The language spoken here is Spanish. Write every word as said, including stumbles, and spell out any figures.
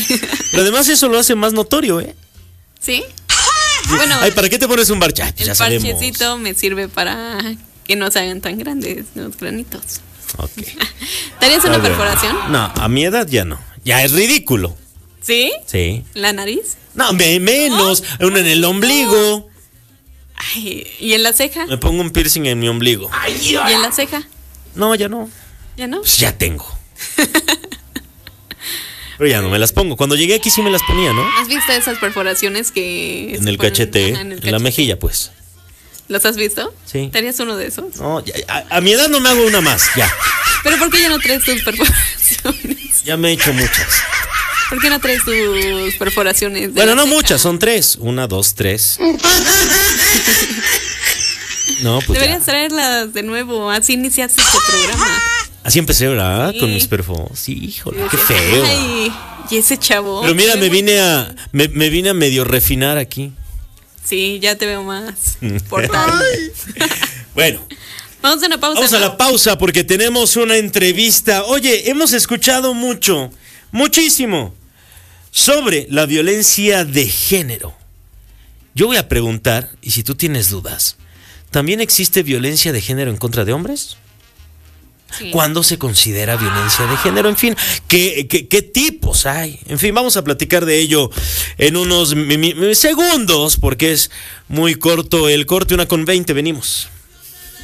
Pero además eso lo hace más notorio, ¿eh? ¿Sí? Bueno, ay, ¿para qué te pones un parche? Ay, pues el ya sabemos. parchecito me sirve para que no se hagan tan grandes los granitos. Ok. ¿Te harías una A ver. perforación? No, a mi edad ya no. Ya es ridículo. ¿Sí? Sí. ¿La nariz? No, me, menos. Uno en el ombligo. Ay, ¿y en la ceja? Me pongo un piercing en mi ombligo. ¿Y en la ceja? No, ya no. ¿Ya no? Pues ya tengo. Pero ya no me las pongo. Cuando llegué aquí sí me las ponía, ¿no? ¿Has visto esas perforaciones que... En se el ponen- cachete, Ajá, en el en la cachete? mejilla, pues. ¿Los has visto? Sí. ¿Te harías uno de esos? No, ya, a, a mi edad no me hago una más, ya. ¿Pero por qué ya no traes tus perforaciones? Ya me he hecho muchas. ¿Por qué no traes tus perforaciones? de Bueno, la no ceja? muchas, son tres. Una, dos, tres. No, pues Deberías ya. traerlas de nuevo, así iniciaste este programa. Así empecé, ¿verdad? Sí. Con mis perfos. Sí, híjole, qué feo. Ay, y ese chavo. Pero mira, te me veo- vine a me, me vine a medio refinar aquí. Sí, ya te veo más portal. Bueno, Vamos a una pausa. vamos a ¿no? la pausa porque tenemos una entrevista. Oye, hemos escuchado mucho, muchísimo, sobre la violencia de género. Yo voy a preguntar, y si tú tienes dudas, ¿también existe violencia de género en contra de hombres? Sí. ¿Cuándo se considera violencia de género? En fin, ¿qué, qué, qué tipos hay? En fin, vamos a platicar de ello en unos mi- mi- segundos, porque es muy corto el corte, una con veinte, venimos.